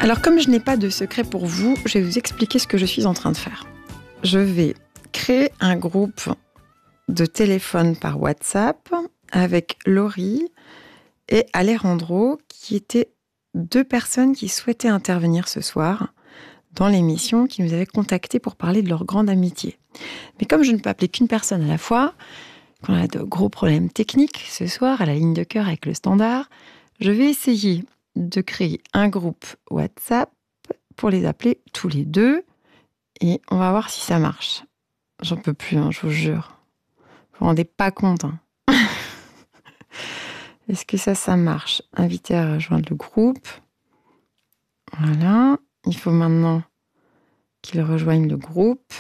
Alors, comme je n'ai pas de secret pour vous, je vais vous expliquer ce que je suis en train de faire. Je vais créer un groupe de téléphone par WhatsApp avec Laurie et Alejandro, qui étaient 2 personnes qui souhaitaient intervenir ce soir dans l'émission, qui nous avaient contactés pour parler de leur grande amitié. Mais comme je ne peux appeler qu'une personne à la fois, qu'on a de gros problèmes techniques ce soir à la ligne de cœur avec le standard, je vais essayer de créer un groupe WhatsApp pour les appeler tous les 2 et on va voir si ça marche. J'en peux plus, je vous jure. Vous vous rendez pas compte. Est-ce que ça marche? Inviter à rejoindre le groupe. Voilà. Il faut maintenant qu'ils rejoignent le groupe.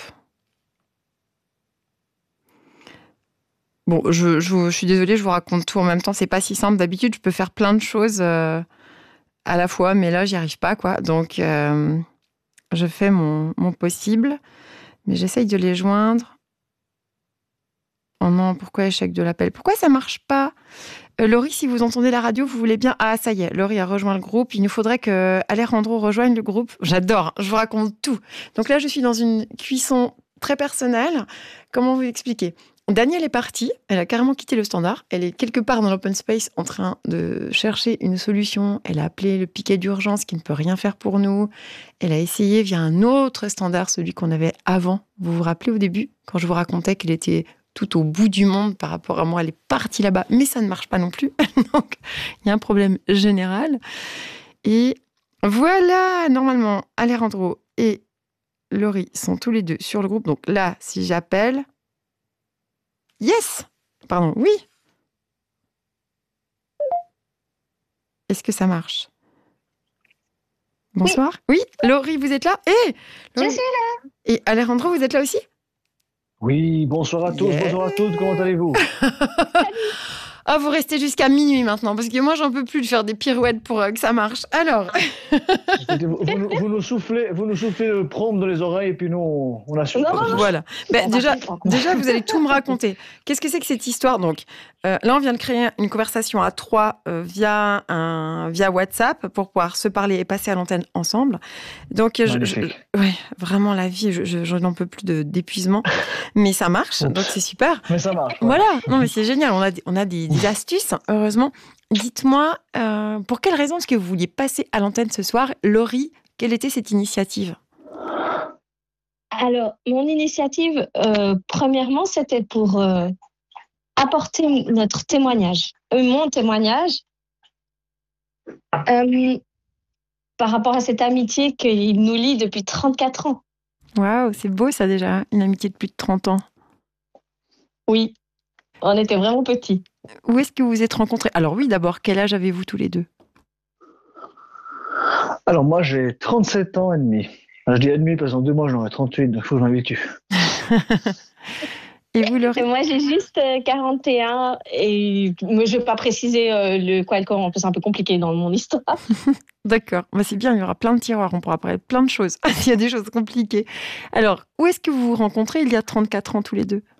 Bon, je suis désolée, je vous raconte tout en même temps. C'est pas si simple. D'habitude, je peux faire plein de choses à la fois, mais là, j'y arrive pas, quoi. Donc, je fais mon possible, mais j'essaye de les joindre. Oh non, pourquoi échec de l'appel? Pourquoi ça marche pas? Laurie, si vous entendez la radio, vous voulez bien... Ah, ça y est, Laurie a rejoint le groupe. Il nous faudrait que Alejandro rejoigne le groupe. J'adore, je vous raconte tout. Donc là, je suis dans une cuisson très personnelle. Comment vous expliquer? Danielle est partie, elle a carrément quitté le standard. Elle est quelque part dans l'open space en train de chercher une solution. Elle a appelé le piquet d'urgence qui ne peut rien faire pour nous. Elle a essayé via un autre standard, celui qu'on avait avant. Vous vous rappelez au début, quand je vous racontais qu'elle était tout au bout du monde par rapport à moi, elle est partie là-bas, mais ça ne marche pas non plus. Donc, il y a un problème général. Et voilà, normalement, Alejandro et Laurie sont tous les 2 sur le groupe. Donc là, si j'appelle... Yes! Pardon, oui! Est-ce que ça marche? Bonsoir. Oui, Laurie, vous êtes là? Je suis là. Et Alejandro, vous êtes là aussi? Oui, bonsoir à tous, bonjour à toutes, comment allez-vous? Ah, vous restez jusqu'à minuit maintenant, parce que moi, j'en peux plus de faire des pirouettes pour que ça marche. Alors... vous nous soufflez le prompt dans les oreilles et puis nous, on assure. Voilà. Déjà, vous allez tout me raconter. Qu'est-ce que c'est que cette histoire? Donc, là, on vient de créer une conversation à 3 via WhatsApp pour pouvoir se parler et passer à l'antenne ensemble. Donc, ouais, vraiment, la vie, je n'en peux plus d'épuisement. Mais ça marche, donc c'est super. Mais ça marche. Ouais. Voilà, non, mais c'est génial. On a des astuces, heureusement. Dites-moi, pour quelle raison est-ce que vous vouliez passer à l'antenne ce soir? Laurie, quelle était cette initiative? Alors, mon initiative, premièrement, c'était pour apporter notre témoignage, mon témoignage, par rapport à cette amitié qui nous lie depuis 34 ans. Waouh, c'est beau ça déjà, une amitié de plus de 30 ans. Oui, on était vraiment petits. Où est-ce que vous vous êtes rencontrés? Alors oui, d'abord, quel âge avez-vous tous les 2? Alors moi, j'ai 37 ans et demi. Alors, je dis et demi parce qu'en 2 mois, j'en aurai 38, donc il faut que je m'habitue. Et vous, Laurie? Et moi, j'ai juste 41 et je ne vais pas préciser le quoi et le comment, c'est un peu compliqué dans mon histoire. D'accord, c'est bien, il y aura plein de tiroirs, on pourra parler de plein de choses. Il y a des choses compliquées. Alors, où est-ce que vous vous rencontrez il y a 34 ans tous les 2?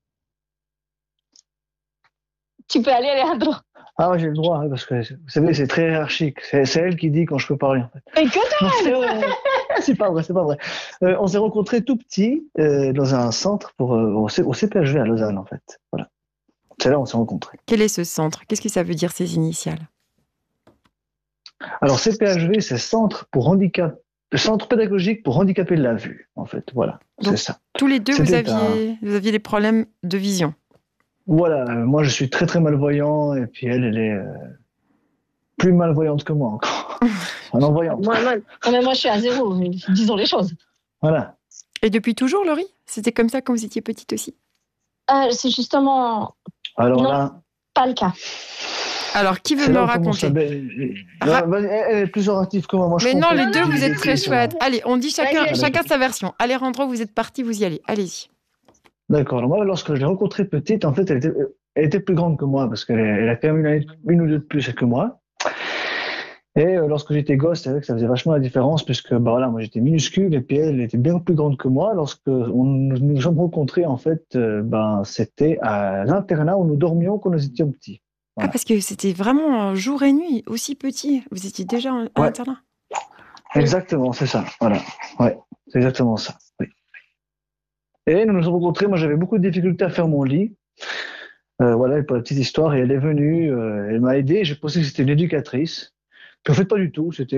Tu peux aller, Alejandro. Ah ouais, j'ai le droit, parce que vous savez, c'est très hiérarchique. C'est elle qui dit quand je peux parler, en fait. Mais que C'est pas vrai. On s'est rencontrés tout petits dans un centre au CPHV à Lausanne, en fait. Voilà. C'est là où on s'est rencontrés. Quel est ce centre? Qu'est-ce que ça veut dire, ces initiales? Alors, CPHV, c'est Centre pédagogique pour handicapés de la vue, en fait. Voilà, donc, c'est ça. Tous les 2, vous aviez des problèmes de vision? Voilà, moi je suis très très malvoyant et puis elle est plus malvoyante que moi encore. Non-voyante. Moi, je suis à 0, disons les choses. Voilà. Et depuis toujours, Laurie? C'était comme ça quand vous étiez petite aussi? C'est justement... Alors non, là... pas le cas. Alors, qui veut me raconter? Elle est plus orative que moi. Mais non, les 2, vous êtes très chouettes. Allez, on dit chacun sa version. Alejandro, vous êtes partis, vous y allez. Allez-y. D'accord. Alors moi, lorsque je l'ai rencontrée petite, en fait, elle était plus grande que moi parce qu'elle a quand même une ou 2 de plus que moi. Et lorsque j'étais gosse, c'est vrai que ça faisait vachement la différence puisque moi j'étais minuscule et puis elle était bien plus grande que moi. Lorsque nous nous sommes rencontrés, en fait, c'était à l'internat où nous dormions quand nous étions petits. Voilà. Ah, parce que c'était vraiment jour et nuit, aussi petit. Vous étiez déjà à l'internat? Exactement, c'est ça. Voilà. Ouais, c'est exactement ça. Oui. Et nous nous sommes rencontrés. Moi, j'avais beaucoup de difficultés à faire mon lit. Voilà, pour la petite histoire. Et elle est venue, elle m'a aidé. J'ai pensé que c'était une éducatrice. Puis en fait, pas du tout. C'était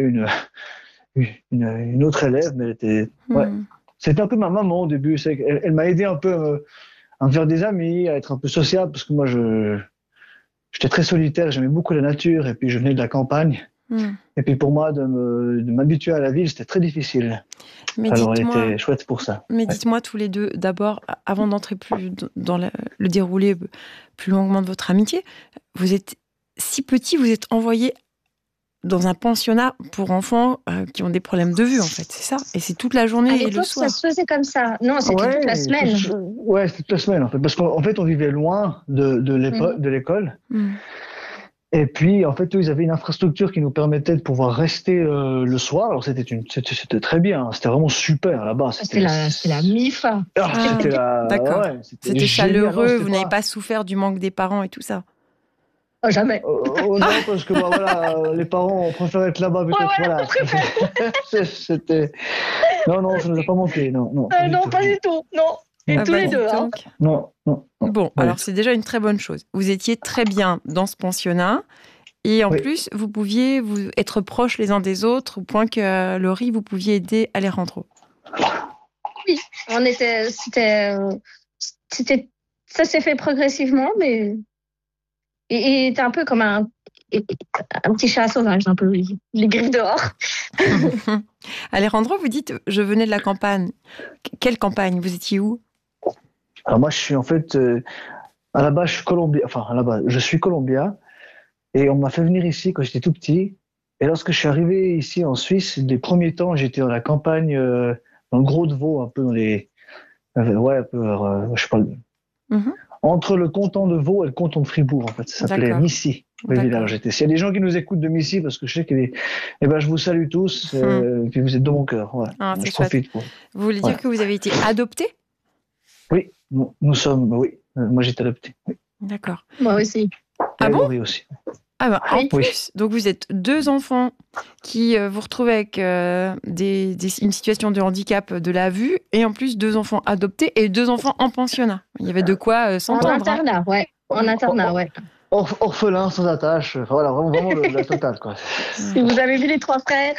une autre élève, mais elle était. Ouais. C'était un peu ma maman au début. Elle m'a aidé un peu à me faire des amis, à être un peu sociable, parce que moi, j'étais très solitaire. J'aimais beaucoup la nature, et puis je venais de la campagne. Et puis pour moi, de m'habituer à la ville, c'était très difficile. Mais alors elle était chouette pour ça. Mais dites-moi tous les deux, d'abord, avant d'entrer plus dans le déroulé plus longuement de votre amitié, vous êtes si petit, vous êtes envoyé dans un pensionnat pour enfants qui ont des problèmes de vue, en fait, c'est ça? Et c'est toute la journée et le soir? Ça se faisait comme ça. Non, c'était toute la semaine. C'était toute la semaine, en fait. Parce qu'en fait, on vivait loin de l'école. Et puis, en fait, eux, ils avaient une infrastructure qui nous permettait de pouvoir rester le soir. Alors, c'était très bien. C'était vraiment super, là-bas. C'était la MIFA. D'accord. Ouais, c'était chaleureux. Vous n'avez pas souffert du manque des parents et tout ça? Oh, jamais. Non, parce que voilà, les parents, on préfère être là-bas. Voilà. C'était... Non, ça ne nous a pas manqué. Non, pas du tout. Non. Et tous les deux. Hein. Non. Bon, alors c'est déjà une très bonne chose. Vous étiez très bien dans ce pensionnat. Et en plus, vous pouviez être proches les uns des autres, au point que Laurie, vous pouviez aider Alejandro. Oui, ça s'est fait progressivement, mais il était un peu comme un petit chat sauvage, un peu. Les griffes dehors. Alejandro, vous dites, je venais de la campagne. Quelle campagne? Vous étiez où? Alors moi, je suis en fait, à la base, je suis colombien, et on m'a fait venir ici quand j'étais tout petit. Et lorsque je suis arrivé ici en Suisse, les premiers temps, j'étais dans la campagne, dans le Gros de Vaud, un peu dans les, un peu je sais pas, entre le canton de Vaud et le canton de Fribourg, en fait. Ça s'appelait Missy, le village. S'il y a des gens qui nous écoutent de Missy, parce que je sais que je vous salue tous, et puis vous êtes de mon cœur. Ouais. Je profite. Vous voulez dire que vous avez été adopté? Oui, nous sommes, moi j'ai été adopté. Oui. D'accord. Moi aussi. Ah bon? Oui aussi. En plus, donc vous êtes deux enfants qui vous retrouvez avec une situation de handicap de la vue, et en plus deux enfants adoptés et deux enfants en pensionnat. Il y avait de quoi s'entendre. En internat, En internat, Orphelin, sans attache. Voilà, vraiment la totale, quoi. Si vous avez vu les trois frères...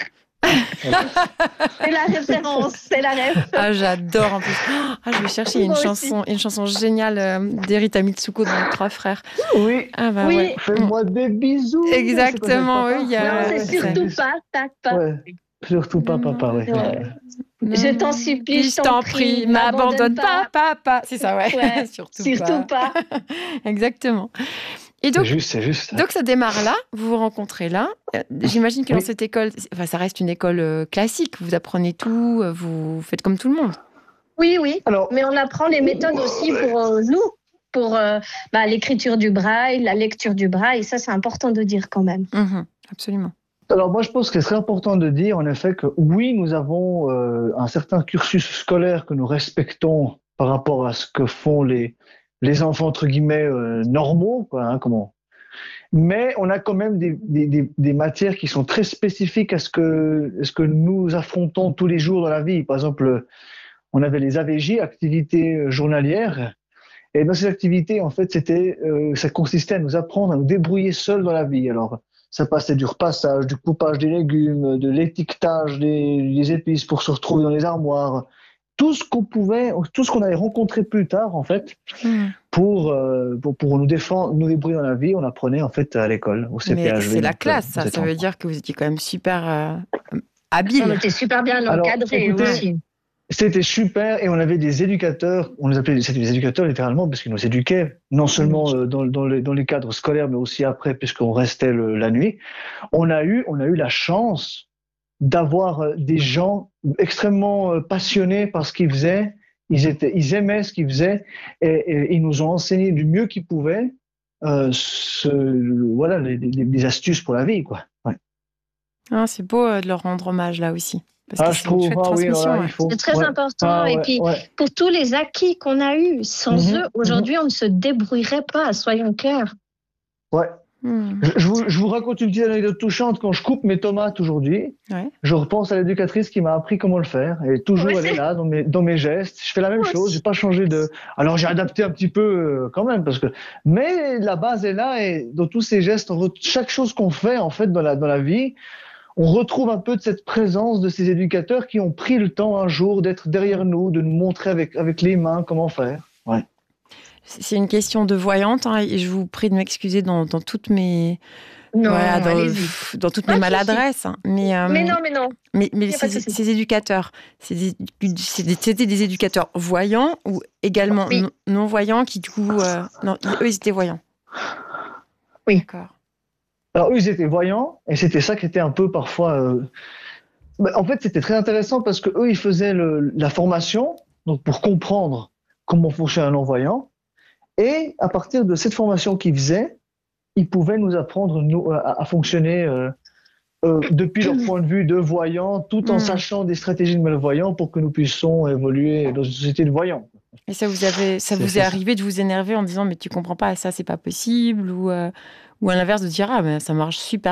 c'est la référence, c'est la ref. Ah, j'adore en plus. Je vais chercher une chanson géniale d'Erita Mitsuko dans Les Trois Frères. Oui. Fais-moi des bisous. Exactement, oui. Non, c'est surtout pas, papa. Ouais. Surtout pas, papa, ouais. Je t'en supplie, je t'en prie, m'abandonne pas, papa. C'est ça, ouais. Surtout pas. Exactement. Et donc, c'est juste. Donc ça démarre là, vous vous rencontrez là. J'imagine que dans cette école, ça reste une école classique. Vous apprenez tout, vous faites comme tout le monde. Oui. Mais on apprend les méthodes aussi pour nous, pour l'écriture du braille, la lecture du braille. Ça, c'est important de dire quand même. Absolument. Alors moi, je pense que c'est important de dire en effet que oui, nous avons un certain cursus scolaire que nous respectons par rapport à ce que font les enfants, entre guillemets, normaux, quoi, mais on a quand même des matières qui sont très spécifiques à ce que nous affrontons tous les jours dans la vie. Par exemple, on avait les AVJ, activités journalières, et dans ces activités, en fait, ça consistait à nous apprendre à nous débrouiller seuls dans la vie. Alors, ça passait du repassage, du coupage des légumes, de l'étiquetage des épices pour se retrouver dans les armoires. Tout ce qu'on avait rencontré plus tard, en fait, pour nous défendre, nous débrouiller dans la vie, on apprenait, en fait, à l'école, au CPHV. Mais c'est la classe, ça veut dire que vous étiez quand même super habile. On était super bien encadrés aussi. C'était super, et on avait des éducateurs, on les appelait des éducateurs littéralement, parce qu'ils nous éduquaient, non seulement dans les cadres scolaires, mais aussi après, puisqu'on restait la nuit. On a eu la chance d'avoir des gens extrêmement passionnés par ce qu'ils faisaient. Ils aimaient ce qu'ils faisaient, et ils nous ont enseigné du mieux qu'ils pouvaient des astuces pour la vie, quoi. Ouais. C'est beau de leur rendre hommage là aussi. Parce que je trouve, c'est très important. Et puis, pour tous les acquis qu'on a eus, sans eux, aujourd'hui, on ne se débrouillerait pas, soyons clairs. Ouais. Je vous raconte une petite anecdote touchante. Quand je coupe mes tomates aujourd'hui, je repense à l'éducatrice qui m'a appris comment le faire. Et toujours, elle est là dans mes gestes. Je fais la même chose. J'ai pas changé de. Alors j'ai adapté un petit peu quand même mais la base est là et dans tous ces gestes, chaque chose qu'on fait en fait dans la vie, on retrouve un peu de cette présence de ces éducateurs qui ont pris le temps un jour d'être derrière nous, de nous montrer avec les mains comment faire. Ouais. C'est une question de voyante, hein, et je vous prie de m'excuser dans toutes mes toutes mes maladresses. Hein, mais non. Mais ces éducateurs, c'était des éducateurs voyants ou également non voyants qui du coup, non, eux ils étaient voyants. Oui. D'accord. Alors eux ils étaient voyants et c'était ça qui était un peu parfois. En fait c'était très intéressant parce que eux ils faisaient la formation donc pour comprendre comment fonctionne un non-voyant. Et à partir de cette formation qu'ils faisaient, ils pouvaient nous apprendre à fonctionner depuis leur point de vue de voyants, tout en sachant des stratégies de malvoyants pour que nous puissions évoluer dans une société de voyants. Et ça vous est arrivé de vous énerver en disant mais tu comprends pas, ça c'est pas possible, ou à l'inverse de dire ah mais ça marche super